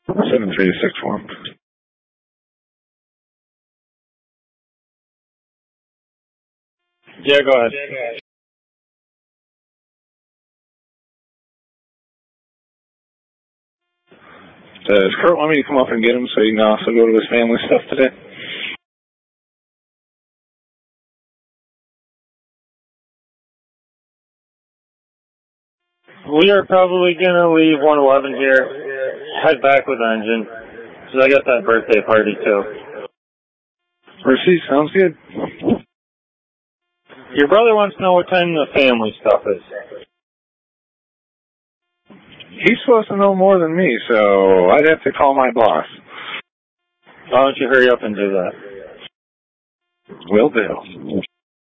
7361. Yeah, go ahead. Does Kurt want me to come up and get him so he can also go to his family stuff today? We are probably going to leave 111 here, head back with engine, because I got that birthday party too. Mercy, sounds good. Your brother wants to know what time the family stuff is. He's supposed to know more than me, so I'd have to call my boss. Why don't you hurry up and do that? Will do.